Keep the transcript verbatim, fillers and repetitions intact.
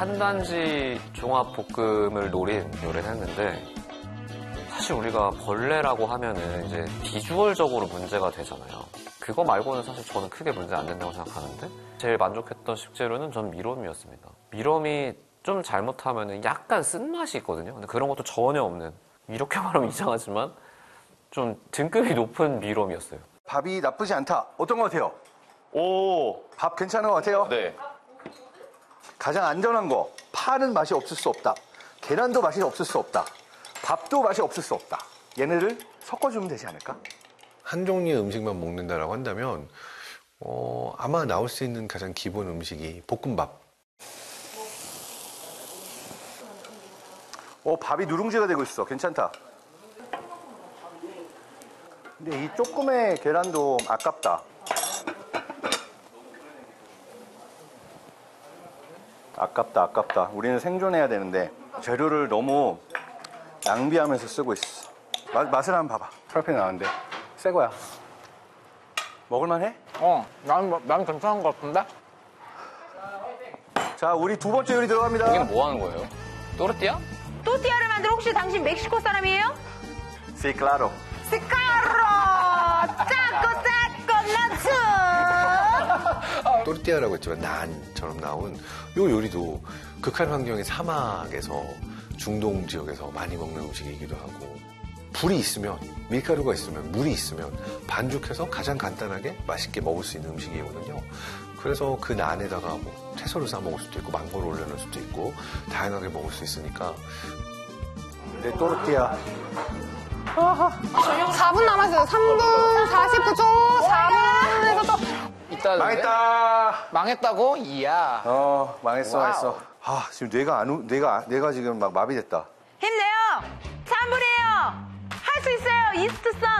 탄단지 종합볶음을 노린 요리를 했는데 사실 우리가 벌레라고 하면은 이제 비주얼적으로 문제가 되잖아요. 그거 말고는 사실 저는 크게 문제 안 된다고 생각하는데 제일 만족했던 식재료는 전 미럼이었습니다. 미럼이 좀 잘못하면 약간 쓴맛이 있거든요. 근데 그런 것도 전혀 없는, 이렇게 말하면 이상하지만 좀 등급이 높은 미럼이었어요. 밥이 나쁘지 않다. 어떤 것 같아요? 오. 밥 괜찮은 것 같아요? 네. 가장 안전한 거. 파는 맛이 없을 수 없다. 계란도 맛이 없을 수 없다. 밥도 맛이 없을 수 없다. 얘네를 섞어주면 되지 않을까? 한 종류의 음식만 먹는다라고 한다면 어, 아마 나올 수 있는 가장 기본 음식이 볶음밥. 어, 밥이 누룽지가 되고 있어. 괜찮다. 근데 이 조금의 계란도 아깝다. 아깝다, 아깝다. 우리는 생존해야 되는데 재료를 너무 낭비하면서 쓰고 있어. 맛, 맛을 한번 봐봐. 프라이팬 나왔는데 새 거야. 먹을만해? 어, 난, 난 괜찮은 것 같은데? 자, 우리 두 번째 요리 들어갑니다. 이게 뭐 하는 거예요? 또르띠아? 또띠아를 만들 혹시 당신 멕시코 사람이에요? Sí, claro. 스카로! 짜꼬 짜꼬 나츠! 또르띠아라고 했지만 난처럼 나온 요 요리도 극한 환경의 사막에서 중동 지역에서 많이 먹는 음식이기도 하고, 불이 있으면, 밀가루가 있으면, 물이 있으면 반죽해서 가장 간단하게 맛있게 먹을 수 있는 음식이거든요. 그래서 그 난에다가 뭐 채소를 싸 먹을 수도 있고 망고를 올려놓을 수도 있고 다양하게 먹을 수 있으니까. 네, 또르띠아. 사 분 남았어요. 삼 분 사십구 초. 사 분에서 또. 있다. 망했다. 망했다고? 이야. 어, 망했어, 와우. 망했어. 아, 지금 뇌가 안, 우- 뇌가, 뇌가 지금 막 마비됐다. 힘내요! 삼 분이에요! 할 수 있어요! 이스트 선!